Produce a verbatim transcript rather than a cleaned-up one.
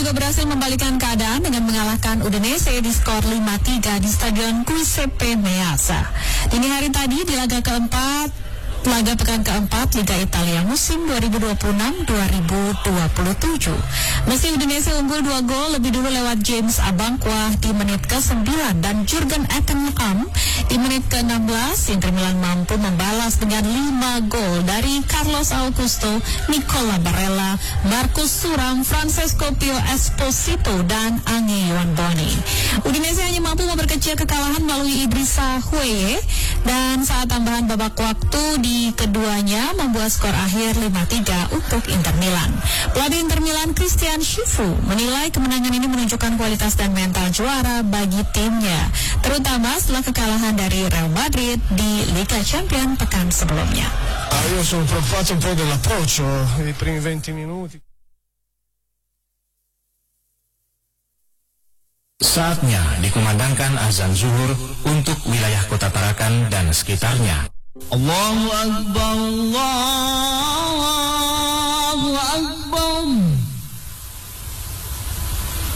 juga berhasil membalikan keadaan dengan mengalahkan Udinese di skor lima tiga di Stadion Giuseppe Meazza. Dini hari tadi di laga keempat Laga pekan keempat Liga Italia musim dua ribu dua puluh enam dua ribu dua puluh tujuh. Meski Udinese unggul dua gol lebih dulu lewat James Abankwah di menit ke sembilan dan Jurgen Ekkelenkamp di menit ke enam belas, Inter Milan mampu membalas dengan lima gol dari Carlos Augusto, Nicola Barella, Marcus Thuram, Francesco Pio Esposito, dan Ange Iwanboni. Udinese hanya mampu memperkecil kekalahan melalui Idrissa Gueye, dan saat tambahan babak waktu di keduanya membuat skor akhir lima tiga untuk Inter Milan. Pelatih Inter Milan Christian Schifu menilai kemenangan ini menunjukkan kualitas dan mental juara bagi timnya, terutama setelah kekalahan dari Real Madrid di Liga Champions pekan sebelumnya. Io sono preoccupato un po' dell'approccio i primi venti minuti. Saatnya dikumandangkan azan zuhur untuk wilayah Kota Tarakan dan sekitarnya. Allahu Akbar, Allah